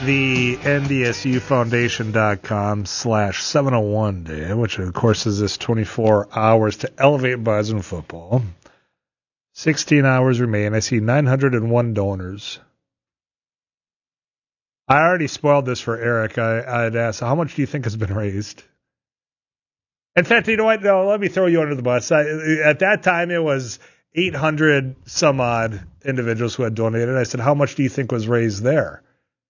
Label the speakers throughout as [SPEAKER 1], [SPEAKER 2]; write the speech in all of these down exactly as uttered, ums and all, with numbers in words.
[SPEAKER 1] the N D S U Foundation dot com slash seven oh one day, which of course is this twenty-four hours to elevate Bison football. sixteen hours remain. I see nine hundred one donors. I already spoiled this for Eric. I, I'd asked, how much do you think has been raised? In fact, you know what? No, let me throw you under the bus. I, at that time, it was eight hundred some odd individuals who had donated. I said, how much do you think was raised there?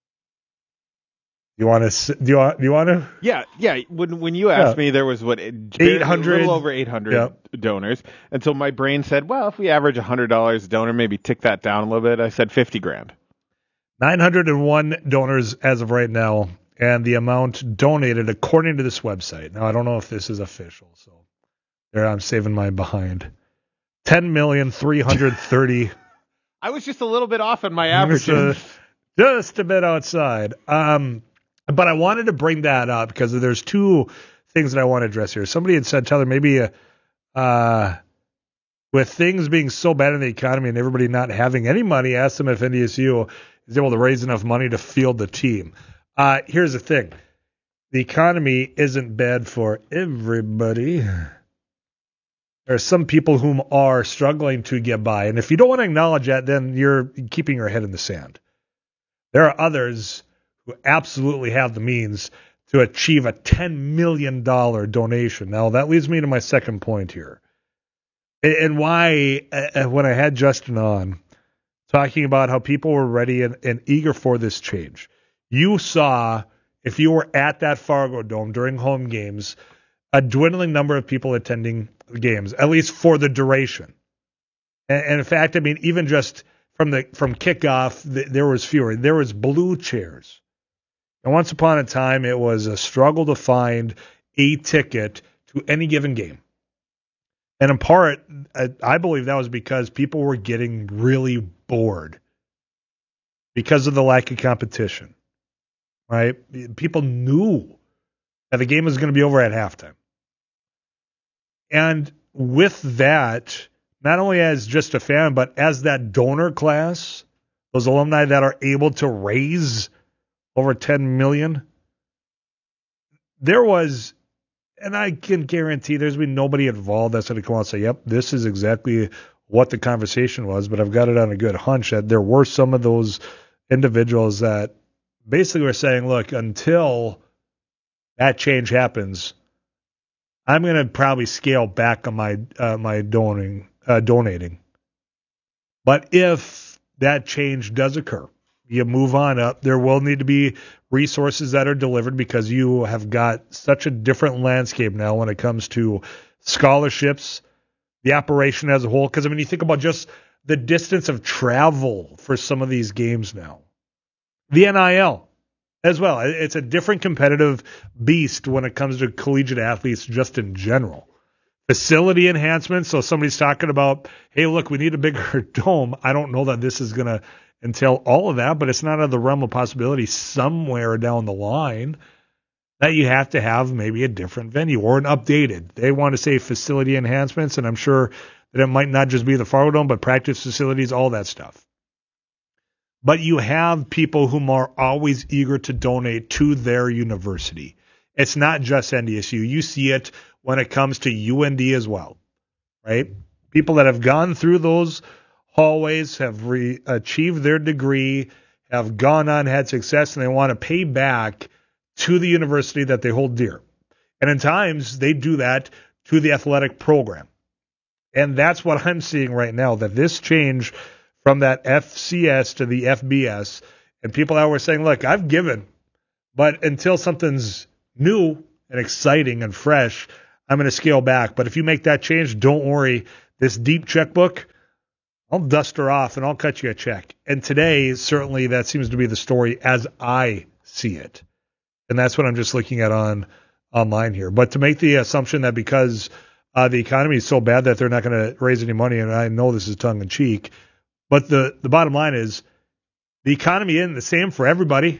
[SPEAKER 1] You want to? Do you want? Do you want to?
[SPEAKER 2] Yeah, yeah. When when you asked yeah. me, there was what eight hundred, a little over eight hundred yep. donors, and so my brain said, well, if we average a hundred dollars a donor, maybe tick that down a little bit. I said fifty grand.
[SPEAKER 1] Nine hundred and one donors as of right now, and the amount donated according to this website. Now I don't know if this is official, so there I'm saving my behind. Ten million three hundred thirty.
[SPEAKER 2] I was just a little bit off on my average.
[SPEAKER 1] Uh, just a bit outside. Um. But I wanted to bring that up because there's two things that I want to address here. Somebody had said, Tyler, maybe uh, uh, with things being so bad in the economy and everybody not having any money, ask them if N D S U is able to raise enough money to field the team. Uh, here's the thing. The economy isn't bad for everybody. There are some people whom are struggling to get by. And if you don't want to acknowledge that, then you're keeping your head in the sand. There are others who absolutely have the means to achieve a ten million dollars donation. Now, that leads me to my second point here. And why, uh, when I had Justin on, talking about how people were ready and, and eager for this change, you saw, if you were at that Fargo Dome during home games, a dwindling number of people attending games, at least for the duration. And, and in fact, I mean, even just from the from kickoff, th- there was fewer. There was blue chairs. And once upon a time, it was a struggle to find a ticket to any given game. And in part, I believe that was because people were getting really bored because of the lack of competition, right? People knew that the game was going to be over at halftime. And with that, not only as just a fan, but as that donor class, those alumni that are able to raise over ten million. There was, and I can guarantee there's been nobody involved that's going to come out and say, yep, this is exactly what the conversation was, but I've got it on a good hunch that there were some of those individuals that basically were saying, look, until that change happens, I'm going to probably scale back on my uh, my donating, uh, donating. But if that change does occur, you move on up, there will need to be resources that are delivered because you have got such a different landscape now when it comes to scholarships, the operation as a whole. Because, I mean, you think about just the distance of travel for some of these games now. The N I L as well. It's a different competitive beast when it comes to collegiate athletes just in general. Facility enhancements. So somebody's talking about, hey, look, we need a bigger dome. I don't know that this is going to entail all of that, but it's not out of the realm of possibility somewhere down the line that you have to have maybe a different venue or an updated. They want to say facility enhancements, and I'm sure that it might not just be the Fargo Dome, but practice facilities, all that stuff. But you have people whom are always eager to donate to their university. It's not just N D S U. You see it when it comes to U N D as well, right? People that have gone through those hallways, have re- achieved their degree, have gone on, had success, and they want to pay back to the university that they hold dear. And in times, they do that to the athletic program. And that's what I'm seeing right now, that this change from that F C S to the F B S, and people that were saying, look, I've given, but until something's new and exciting and fresh, I'm going to scale back. But if you make that change, don't worry. This deep checkbook, I'll dust her off and I'll cut you a check. And today, certainly that seems to be the story as I see it. And that's what I'm just looking at on online here. But to make the assumption that because uh, the economy is so bad that they're not going to raise any money, and I know this is tongue in cheek, but the, the bottom line is the economy isn't the same for everybody.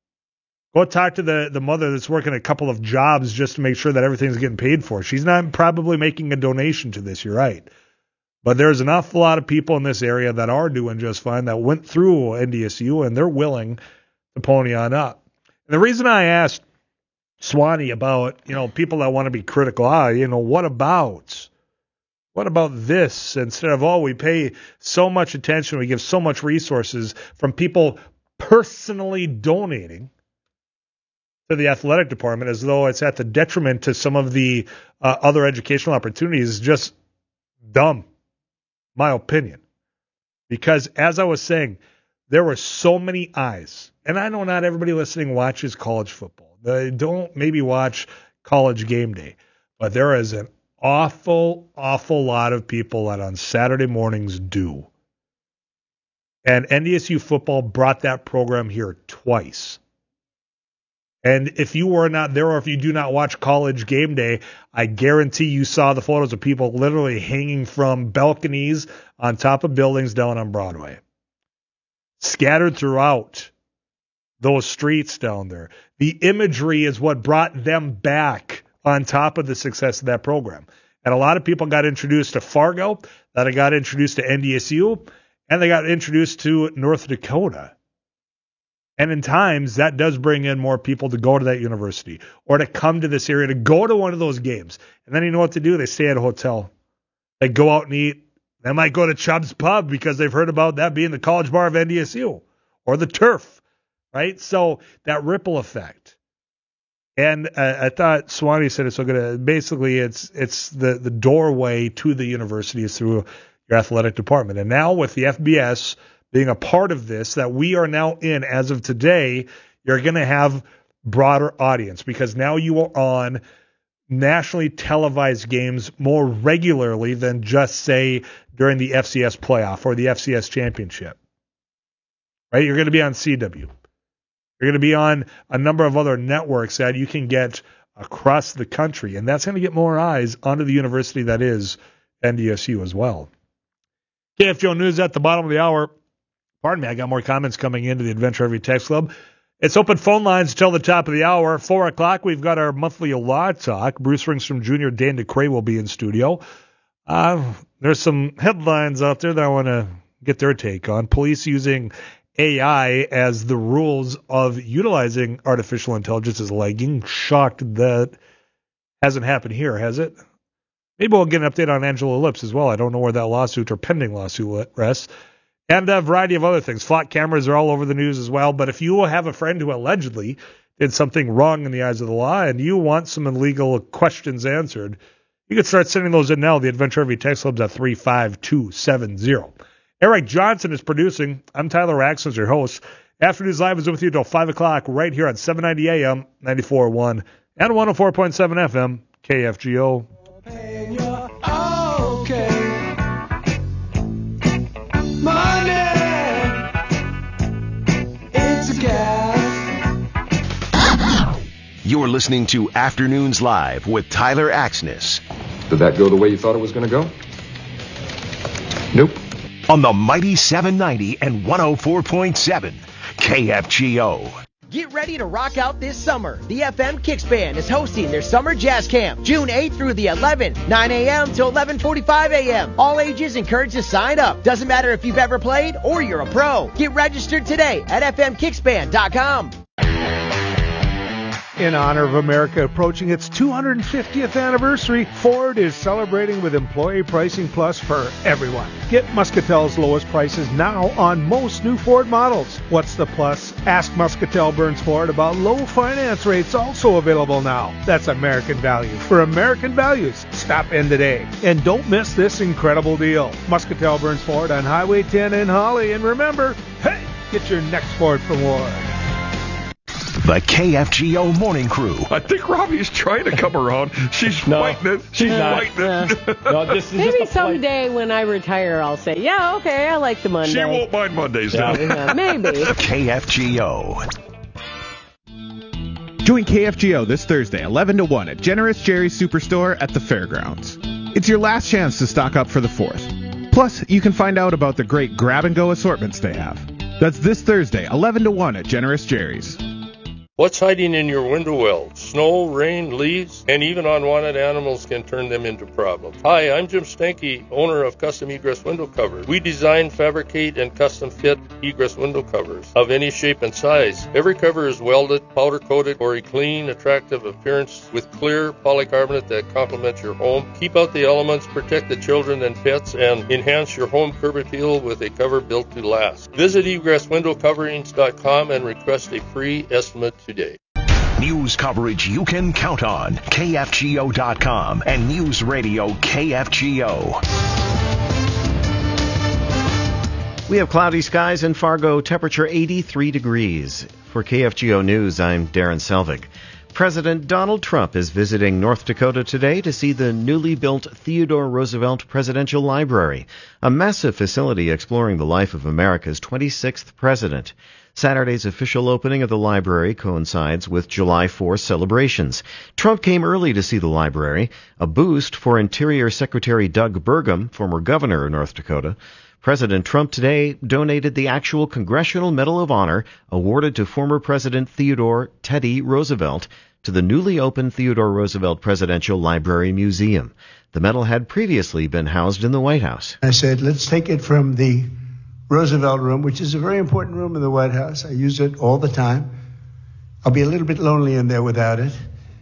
[SPEAKER 1] Go talk to the, the mother that's working a couple of jobs just to make sure that everything's getting paid for. She's not probably making a donation to this, you're right. But there's an awful lot of people in this area that are doing just fine, that went through N D S U, and they're willing to pony on up. And the reason I asked Swanee about, you know, people that want to be critical, ah, you know, what about, what about this? Instead of, oh, we pay so much attention, we give so much resources from people personally donating to the athletic department as though it's at the detriment to some of the uh, other educational opportunities, just dumb, my opinion. Because as I was saying, there were so many eyes, and I know not everybody listening watches college football. They don't maybe watch College Game Day, but there is an awful, awful lot of people that on Saturday mornings do. And N D S U football brought that program here twice. And if you were not there or if you do not watch College Game Day, I guarantee you saw the photos of people literally hanging from balconies on top of buildings down on Broadway. Scattered throughout those streets down there. The imagery is what brought them back on top of the success of that program. And a lot of people got introduced to Fargo, that got introduced to N D S U, and they got introduced to North Dakota. And in times, that does bring in more people to go to that university or to come to this area, to go to one of those games. And then you know what to do? They stay at a hotel. They go out and eat. They might go to Chubb's Pub because they've heard about that being the college bar of N D S U or the Turf, right? So that ripple effect. And uh, I thought Swanee said it so good. Basically, it's it's the, the doorway to the university is through your athletic department. And now with the F B S being a part of this that we are now in as of today, you're going to have broader audience because now you are on nationally televised games more regularly than just, say, during the F C S playoff or the F C S championship. Right? You're going to be on C W. You're going to be on a number of other networks that you can get across the country, and that's going to get more eyes onto the university that is N D S U as well. K F G O News at the bottom of the hour. Pardon me, I got more comments coming into the Adventure Every Text Club. It's open phone lines till the top of the hour. Four o'clock, we've got our monthly law talk. Bruce Ringstrom Junior, Dan DeCray will be in studio. Uh, there's some headlines out there that I want to get their take on. Police using A I as the rules of utilizing artificial intelligence is lagging. Shocked that hasn't happened here, has it? Maybe we'll get an update on Angela Lips as well. I don't know where that lawsuit or pending lawsuit rests. And a variety of other things. Flock cameras are all over the news as well. But if you have a friend who allegedly did something wrong in the eyes of the law and you want some illegal questions answered, you can start sending those in now. The Adventure Every Text Club's at three five two seven zero. Eric Johnson is producing. I'm Tyler Axons, your host. Afternoons Live is with you until five o'clock right here on seven ninety A M, ninety-four point one, and one oh four point seven F M, K F G O.
[SPEAKER 3] You're listening to Afternoons Live with Tyler Axness.
[SPEAKER 4] Did that go the way you thought it was going to go? Nope.
[SPEAKER 3] On the mighty seven ninety and one oh four point seven K F G O.
[SPEAKER 5] Get ready to rock out this summer. The F M Kicks Band is hosting their summer jazz camp, June eighth through the eleventh, nine a.m. to eleven forty-five a.m. All ages encouraged to sign up. Doesn't matter if you've ever played or you're a pro. Get registered today at f m kicks band dot com.
[SPEAKER 6] In honor of America approaching its two hundred fiftieth anniversary, Ford is celebrating with Employee Pricing Plus for everyone. Get Muscatel's lowest prices now on most new Ford models. What's the plus? Ask Muscatel Burns Ford about low finance rates also available now. That's American value. For American values, stop in today. And don't miss this incredible deal. Muscatel Burns Ford on Highway ten in Holly. And remember, hey, get your next Ford from Ward.
[SPEAKER 3] The K F G O Morning Crew.
[SPEAKER 7] I think Robbie's trying to come around. She's
[SPEAKER 8] no,
[SPEAKER 7] fighting it. She's
[SPEAKER 8] not.
[SPEAKER 7] fighting it.
[SPEAKER 8] No, this is
[SPEAKER 9] Maybe
[SPEAKER 8] just
[SPEAKER 9] someday when I retire, I'll say, yeah, okay, I like the Monday.
[SPEAKER 7] She won't mind Mondays,
[SPEAKER 9] yeah,
[SPEAKER 7] now.
[SPEAKER 9] Yeah, maybe.
[SPEAKER 3] K F G O.
[SPEAKER 10] Join K F G O this Thursday, eleven to one at Generous Jerry's Superstore at the Fairgrounds. It's your last chance to stock up for the fourth. Plus, you can find out about the great grab-and-go assortments they have. That's this Thursday, eleven to one at Generous Jerry's.
[SPEAKER 8] What's hiding in your window well? Snow, rain, leaves, and even unwanted animals can turn them into problems. Hi, I'm Jim Stanky, owner of Custom Egress Window Covers. We design, fabricate, and custom fit egress window covers of any shape and size. Every cover is welded, powder coated for a clean, attractive appearance with clear polycarbonate that complements your home. Keep out the elements, protect the children and pets, and enhance your home curb appeal with a cover built to last. Visit egress window coverings dot com and request a free estimate today.
[SPEAKER 3] News coverage you can count on. K F G O dot com and News Radio K F G O.
[SPEAKER 11] We have cloudy skies in Fargo, temperature eighty-three degrees. For K F G O News, I'm Darren Selvig. President Donald Trump is visiting North Dakota today to see the newly built Theodore Roosevelt Presidential Library, a massive facility exploring the life of America's twenty-sixth president. Saturday's official opening of the library coincides with July fourth celebrations. Trump came early to see the library, a boost for Interior Secretary Doug Burgum, former governor of North Dakota. President Trump today donated the actual Congressional Medal of Honor awarded to former President Theodore Teddy Roosevelt to the newly opened Theodore Roosevelt Presidential Library Museum. The medal had previously been housed in the White House.
[SPEAKER 12] I said, let's take it from the Roosevelt room, which is a very important room in the White House. I use it all the time. I'll be a little bit lonely in there without it.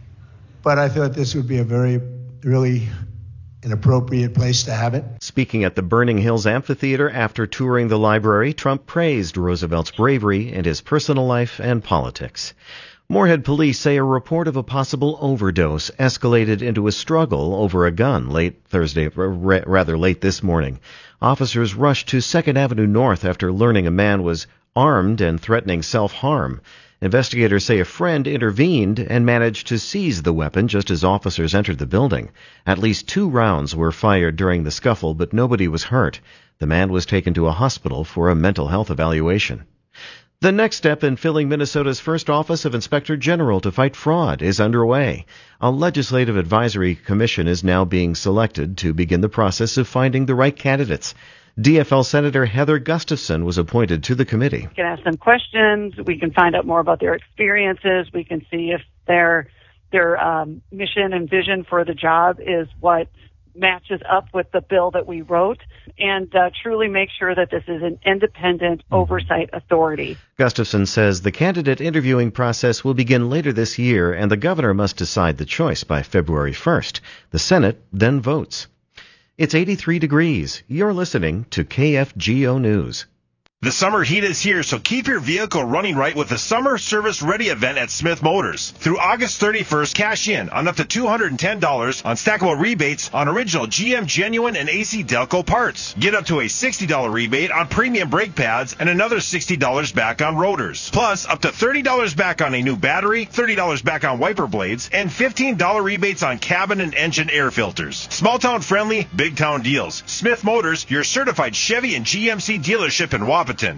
[SPEAKER 12] But I thought this would be a very, really an appropriate place to have it.
[SPEAKER 11] Speaking at the Burning Hills Amphitheater after touring the library, Trump praised Roosevelt's bravery in his personal life and politics. Moorhead police say a report of a possible overdose escalated into a struggle over a gun late Thursday, rather late this morning. Officers rushed to Second Avenue North after learning a man was armed and threatening self-harm. Investigators say a friend intervened and managed to seize the weapon just as officers entered the building. At least two rounds were fired during the scuffle, but nobody was hurt. The man was taken to a hospital for a mental health evaluation. The next step in filling Minnesota's first office of Inspector General to fight fraud is underway. A legislative advisory commission is now being selected to begin the process of finding the right candidates. D F L Senator Heather Gustafson was appointed to the committee.
[SPEAKER 13] We can ask them questions. We can find out more about their experiences. We can see if their their um, mission and vision for the job is what matches up with the bill that we wrote, and uh, truly make sure that this is an independent oversight authority.
[SPEAKER 11] Gustafson says the candidate interviewing process will begin later this year, and the governor must decide the choice by February first. The Senate then votes. It's eighty-three degrees. You're listening to K F G O News.
[SPEAKER 14] The summer heat is here, so keep your vehicle running right with the Summer Service Ready event at Smith Motors. Through August thirty-first, cash in on up to two hundred ten dollars on stackable rebates on original G M Genuine and A C Delco parts. Get up to a sixty dollars rebate on premium brake pads and another sixty dollars back on rotors. Plus, up to thirty dollars back on a new battery, thirty dollars back on wiper blades, and fifteen dollars rebates on cabin and engine air filters. Small town friendly, big town deals. Smith Motors, your certified Chevy and G M C dealership in Wapaton.
[SPEAKER 11] K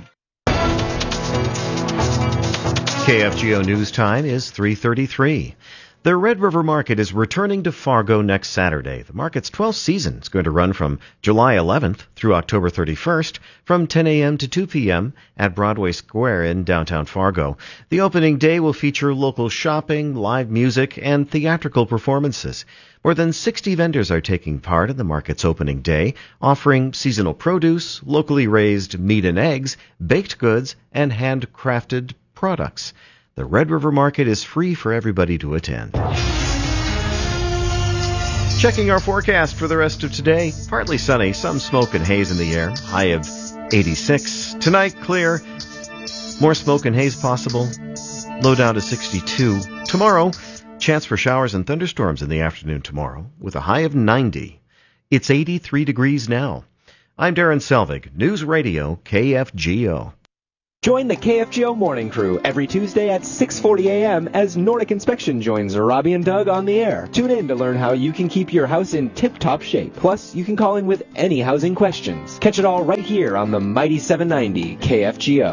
[SPEAKER 11] F G O News Time is three thirty-three. The Red River Market is returning to Fargo next Saturday. The market's twelfth season is going to run from July eleventh through October thirty-first from ten a.m. to two p.m. at Broadway Square in downtown Fargo. The opening day will feature local shopping, live music, and theatrical performances. More than sixty vendors are taking part in the market's opening day, offering seasonal produce, locally raised meat and eggs, baked goods, and handcrafted products. The Red River Market is free for everybody to attend. Checking our forecast for the rest of today. Partly sunny, some smoke and haze in the air. High of eighty-six. Tonight, clear. More smoke and haze possible. Low down to sixty-two. Tomorrow, chance for showers and thunderstorms in the afternoon tomorrow with a high of ninety. It's eighty-three degrees now. I'm Darren Selvig, News Radio K F G O.
[SPEAKER 15] Join the K F G O Morning Crew every Tuesday at six forty a.m. as Nordic Inspection joins Robbie and Doug on the air. Tune in to learn how you can keep your house in tip-top shape. Plus, you can call in with any housing questions. Catch it all right here on the Mighty seven ninety K F G O.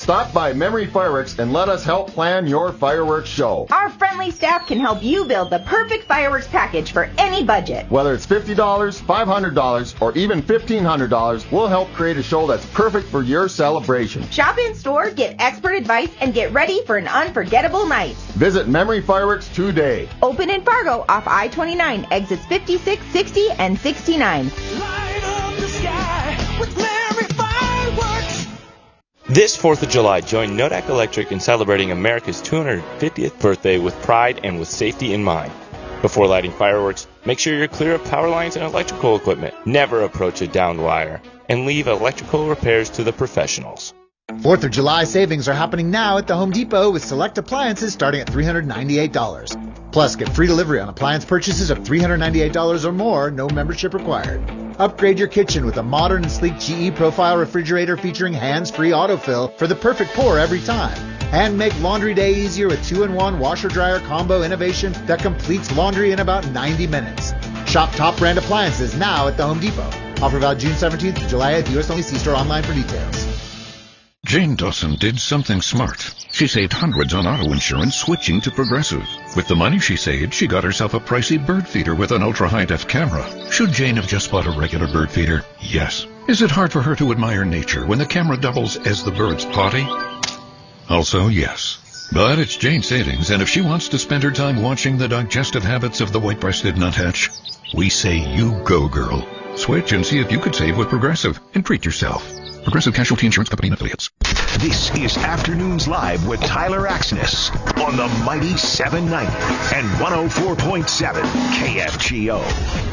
[SPEAKER 16] Stop by Memory Fireworks and let us help plan your fireworks show.
[SPEAKER 17] Our friendly staff can help you build the perfect fireworks package for any budget.
[SPEAKER 16] Whether it's fifty dollars, five hundred dollars, or even fifteen hundred dollars, we'll help create a show that's perfect for your celebration.
[SPEAKER 17] Shop in store, get expert advice, and get ready for an unforgettable night.
[SPEAKER 16] Visit Memory Fireworks today.
[SPEAKER 17] Open in Fargo off I twenty-nine, exits fifty-six, sixty, and sixty-nine.
[SPEAKER 18] Light up the sky with Memory Fireworks.
[SPEAKER 19] This fourth of July, join Nodak Electric in celebrating America's two hundred fiftieth birthday with pride and with safety in mind. Before lighting fireworks, make sure you're clear of power lines and electrical equipment. Never approach a downed wire, and leave electrical repairs to the professionals.
[SPEAKER 20] fourth of July savings are happening now at the Home Depot with select appliances starting at three hundred ninety-eight dollars. Plus, get free delivery on appliance purchases of three hundred ninety-eight dollars or more, no membership required. Upgrade your kitchen with a modern and sleek G E Profile refrigerator featuring hands-free autofill for the perfect pour every time. And make laundry day easier with two in one washer-dryer combo innovation that completes laundry in about ninety minutes. Shop top brand appliances now at the Home Depot. Offer valid June seventeenth to July eighth. U S only. See store online for details.
[SPEAKER 7] Jane Dawson did something smart. She saved hundreds on auto insurance switching to Progressive. With the money she saved, she got herself a pricey bird feeder with an ultra-high-def camera. Should Jane have just bought a regular bird feeder? Yes. Is it hard for her to admire nature when the camera doubles as the bird's potty? Also, yes. But it's Jane's savings, and if she wants to spend her time watching the digestive habits of the white-breasted nuthatch, we say you go, girl. Switch and see if you could save with Progressive and treat yourself. Progressive Casualty Insurance Company and Affiliates.
[SPEAKER 3] This is Afternoons Live with Tyler Axness on the mighty seven ninety and one oh four point seven K F G O.